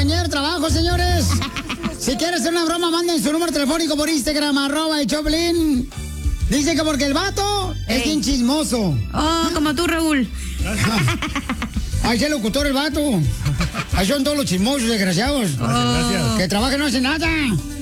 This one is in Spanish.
compañero de trabajo, señores. Si quieres hacer una broma, manden su número telefónico por Instagram, @el_Choplin. Dice que porque el vato es bien chismoso. Oh, como tú, Raúl. Ahí es el locutor, el vato. Ahí son todos los chismosos, desgraciados. Gracias. Que trabajan no hacen nada.